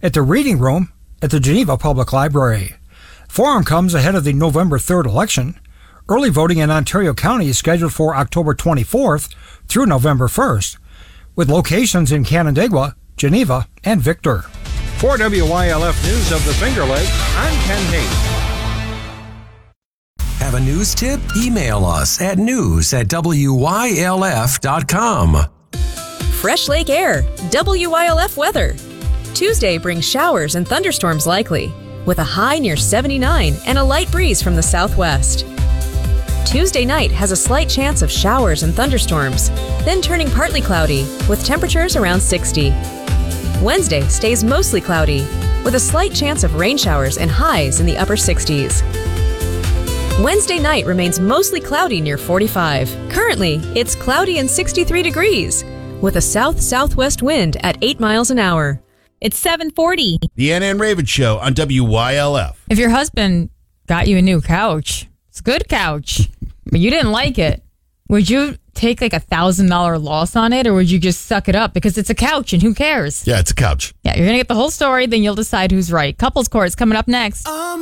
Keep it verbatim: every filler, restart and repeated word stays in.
at the Reading Room at the Geneva Public Library. Forum comes ahead of the November third election. Early voting in Ontario County is scheduled for October twenty-fourth through November first, with locations in Canandaigua, Geneva, and Victor. For W Y L F News of the Finger Lakes, I'm Ken Hayes. Have a news tip? Email us at news at W Y L F dot com. Fresh Lake Air, W Y L F weather. Tuesday brings showers and thunderstorms likely, with a high near seventy-nine and a light breeze from the southwest. Tuesday night has a slight chance of showers and thunderstorms, then turning partly cloudy, with temperatures around sixty. Wednesday stays mostly cloudy, with a slight chance of rain showers and highs in the upper sixties. Wednesday night remains mostly cloudy near forty-five. Currently, it's cloudy and sixty-three degrees, with a south-southwest wind at eight miles an hour. It's seven forty. The Ann Ann Raven Show on W Y L F. If your husband got you a new couch, it's a good couch, but you didn't like it, would you take like a one thousand dollars loss on it, or would you just suck it up because it's a couch and who cares? Yeah, it's a couch. Yeah, you're going to get the whole story, then you'll decide who's right. Couples Court's coming up next. I'm